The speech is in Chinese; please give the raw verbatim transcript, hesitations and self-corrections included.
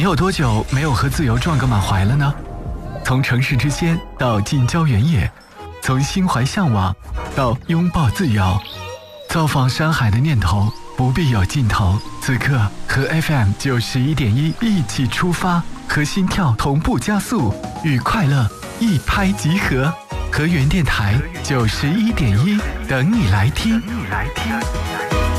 你有多久没有和自由撞个满怀了呢？从城市之间到近郊原野，从心怀向往到拥抱自由，造访山海的念头不必有尽头。此刻和 F M 九十一点一一起出发，和心跳同步加速，与快乐一拍即合。和原电台九十一点一等你来听。等你来听。